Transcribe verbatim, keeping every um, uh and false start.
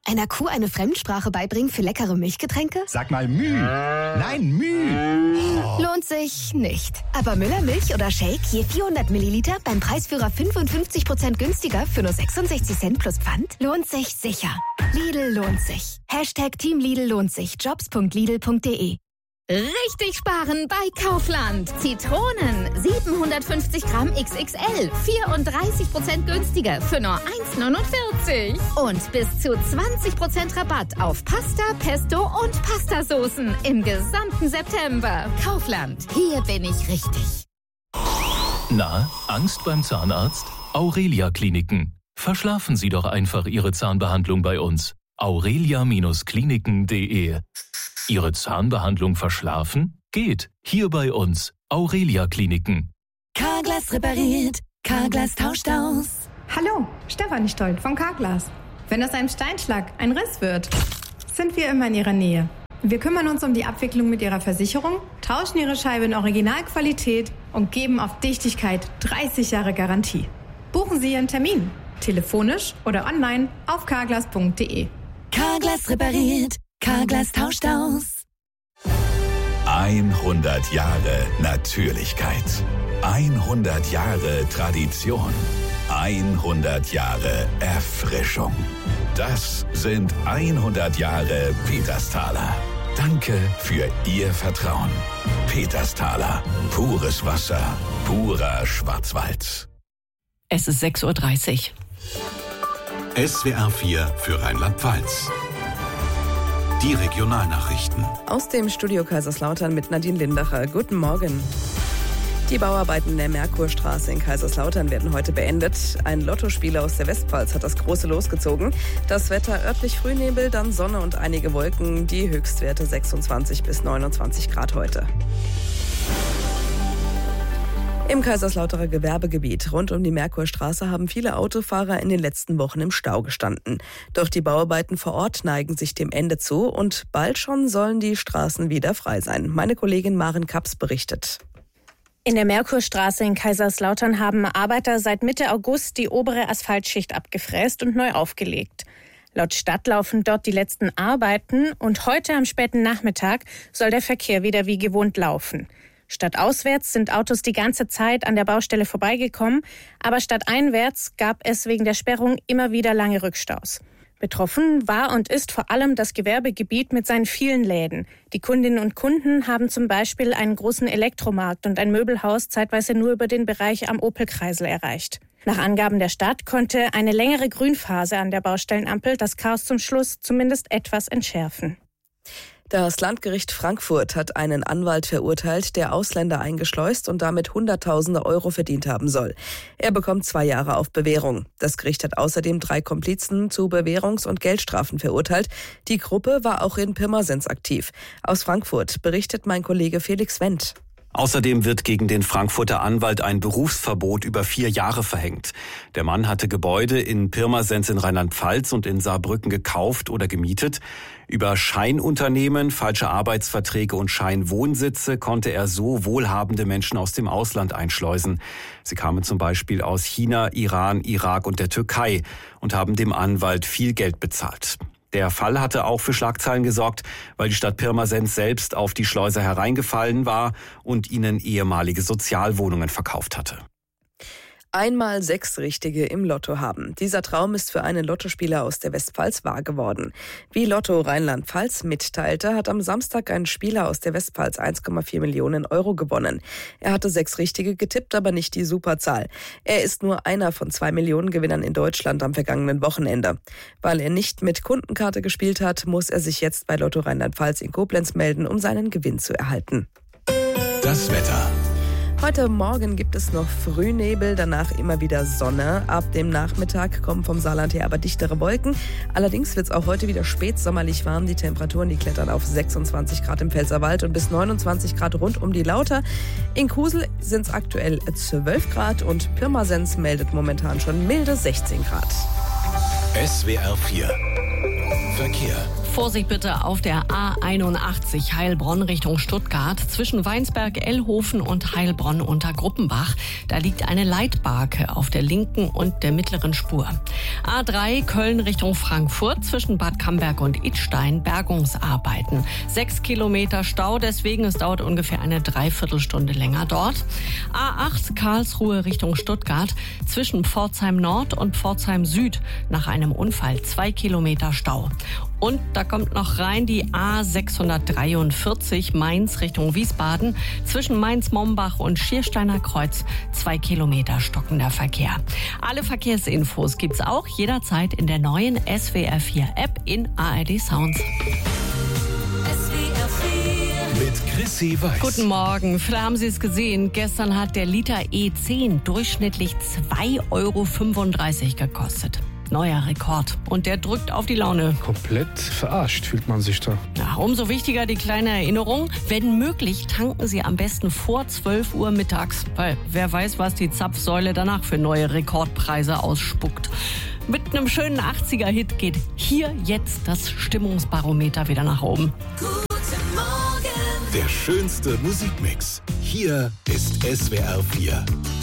Einer Kuh eine Fremdsprache beibringen für leckere Milchgetränke? Sag mal Müh. Nein, Müh. Oh. Lohnt sich nicht. Aber Müller Milch oder Shake je vierhundert Milliliter beim Preisführer fünfundfünfzig Prozent günstiger für nur sechsundsechzig Cent plus Pfand? Lohnt sich sicher. Lidl lohnt sich. Hashtag Team Lidl lohnt sich. Jobs punkt lidl punkt de. Richtig sparen bei Kaufland. Zitronen siebenhundertfünfzig Gramm X X L, vierunddreißig Prozent günstiger für nur eins neunundvierzig. Und bis zu zwanzig Prozent Rabatt auf Pasta, Pesto und Pastasoßen im gesamten September. Kaufland, hier bin ich richtig. Na, Angst beim Zahnarzt? Aurelia Kliniken. Verschlafen Sie doch einfach Ihre Zahnbehandlung bei uns. aurelia Kliniken punkt de. Ihre Zahnbehandlung verschlafen? Geht. Hier bei uns. Aurelia Kliniken. Carglass repariert. Carglass tauscht aus. Hallo, Stefanie Stolt von Carglass. Wenn aus einem Steinschlag ein Riss wird, sind wir immer in Ihrer Nähe. Wir kümmern uns um die Abwicklung mit Ihrer Versicherung, tauschen Ihre Scheibe in Originalqualität und geben auf Dichtigkeit dreißig Jahre Garantie. Buchen Sie Ihren Termin. Telefonisch oder online auf carglass punkt de. Carglass repariert. Carglass tauscht aus. hundert Jahre Natürlichkeit. hundert Jahre Tradition. hundert Jahre Erfrischung. Das sind hundert Jahre Petersthaler. Danke für Ihr Vertrauen. Petersthaler. Pures Wasser. Purer Schwarzwald. Es ist sechs Uhr dreißig. S W R vier für Rheinland-Pfalz. Die Regionalnachrichten. Aus dem Studio Kaiserslautern mit Nadine Lindacher. Guten Morgen. Die Bauarbeiten in der Merkurstraße in Kaiserslautern werden heute beendet. Ein Lottospieler aus der Westpfalz hat das große Los gezogen. Das Wetter örtlich Frühnebel, dann Sonne und einige Wolken. Die Höchstwerte sechsundzwanzig bis neunundzwanzig Grad heute. Im Kaiserslauterer Gewerbegebiet rund um die Merkurstraße haben viele Autofahrer in den letzten Wochen im Stau gestanden. Doch die Bauarbeiten vor Ort neigen sich dem Ende zu und bald schon sollen die Straßen wieder frei sein. Meine Kollegin Maren Kaps berichtet. In der Merkurstraße in Kaiserslautern haben Arbeiter seit Mitte August die obere Asphaltschicht abgefräst und neu aufgelegt. Laut Stadt laufen dort die letzten Arbeiten und heute am späten Nachmittag soll der Verkehr wieder wie gewohnt laufen. Stadtauswärts sind Autos die ganze Zeit an der Baustelle vorbeigekommen, aber stadteinwärts gab es wegen der Sperrung immer wieder lange Rückstaus. Betroffen war und ist vor allem das Gewerbegebiet mit seinen vielen Läden. Die Kundinnen und Kunden haben zum Beispiel einen großen Elektromarkt und ein Möbelhaus zeitweise nur über den Bereich am Opel-Kreisel erreicht. Nach Angaben der Stadt konnte eine längere Grünphase an der Baustellenampel das Chaos zum Schluss zumindest etwas entschärfen. Das Landgericht Frankfurt hat einen Anwalt verurteilt, der Ausländer eingeschleust und damit Hunderttausende Euro verdient haben soll. Er bekommt zwei Jahre auf Bewährung. Das Gericht hat außerdem drei Komplizen zu Bewährungs- und Geldstrafen verurteilt. Die Gruppe war auch in Pirmasens aktiv. Aus Frankfurt berichtet mein Kollege Felix Wendt. Außerdem wird gegen den Frankfurter Anwalt ein Berufsverbot über vier Jahre verhängt. Der Mann hatte Gebäude in Pirmasens in Rheinland-Pfalz und in Saarbrücken gekauft oder gemietet. Über Scheinunternehmen, falsche Arbeitsverträge und Scheinwohnsitze konnte er so wohlhabende Menschen aus dem Ausland einschleusen. Sie kamen zum Beispiel aus China, Iran, Irak und der Türkei und haben dem Anwalt viel Geld bezahlt. Der Fall hatte auch für Schlagzeilen gesorgt, weil die Stadt Pirmasens selbst auf die Schleuser hereingefallen war und ihnen ehemalige Sozialwohnungen verkauft hatte. Einmal sechs Richtige im Lotto haben. Dieser Traum ist für einen Lottospieler aus der Westpfalz wahr geworden. Wie Lotto Rheinland-Pfalz mitteilte, hat am Samstag ein Spieler aus der Westpfalz eins Komma vier Millionen Euro gewonnen. Er hatte sechs Richtige getippt, aber nicht die Superzahl. Er ist nur einer von zwei Millionen Gewinnern in Deutschland am vergangenen Wochenende. Weil er nicht mit Kundenkarte gespielt hat, muss er sich jetzt bei Lotto Rheinland-Pfalz in Koblenz melden, um seinen Gewinn zu erhalten. Das Wetter. Heute Morgen gibt es noch Frühnebel, danach immer wieder Sonne. Ab dem Nachmittag kommen vom Saarland her aber dichtere Wolken. Allerdings wird es auch heute wieder spätsommerlich warm. Die Temperaturen, die klettern auf sechsundzwanzig Grad im Pfälzerwald und bis neunundzwanzig Grad rund um die Lauter. In Kusel sind es aktuell zwölf Grad und Pirmasens meldet momentan schon milde sechzehn Grad. S W R vier Verkehr. Vorsicht bitte auf der A einundachtzig Heilbronn Richtung Stuttgart zwischen Weinsberg-Ellhofen und Heilbronn unter Gruppenbach. Da liegt eine Leitbarke auf der linken und der mittleren Spur. A drei Köln Richtung Frankfurt zwischen Bad Camberg und Idstein Bergungsarbeiten. Sechs Kilometer Stau, deswegen es dauert ungefähr eine Dreiviertelstunde länger dort. A acht Karlsruhe Richtung Stuttgart zwischen Pforzheim Nord und Pforzheim Süd nach einem Unfall. Zwei Kilometer Stau. Und da kommt noch rein die A sechshundertdreiundvierzig Mainz Richtung Wiesbaden. Zwischen Mainz-Mombach und Schiersteiner Kreuz zwei Kilometer stockender Verkehr. Alle Verkehrsinfos gibt's auch jederzeit in der neuen S W R vier App in A R D Sounds. Mit Chrissy Weiß. Guten Morgen. Vielleicht haben Sie es gesehen. Gestern hat der Liter E zehn durchschnittlich zwei Euro fünfunddreißig gekostet. Neuer Rekord. Und der drückt auf die Laune. Komplett verarscht fühlt man sich da. Ja, umso wichtiger die kleine Erinnerung. Wenn möglich, tanken Sie am besten vor zwölf Uhr mittags. Weil wer weiß, was die Zapfsäule danach für neue Rekordpreise ausspuckt. Mit einem schönen achtziger-Hit geht hier jetzt das Stimmungsbarometer wieder nach oben. Guten Morgen. Der schönste Musikmix. Hier ist S W R vier.